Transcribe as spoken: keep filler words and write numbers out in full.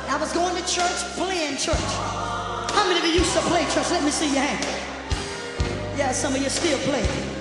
I was going to church, playing church. How many of you used to play church? Let me see your hand. Yeah, some of you still play.